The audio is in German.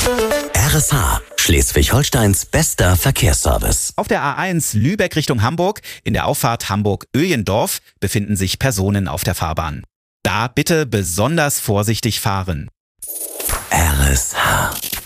RSH, Schleswig-Holsteins bester Verkehrsservice. Auf der A1 Lübeck Richtung Hamburg, in der Auffahrt Hamburg-Öjendorf, befinden sich Personen auf der Fahrbahn. Da bitte besonders vorsichtig fahren. RSH.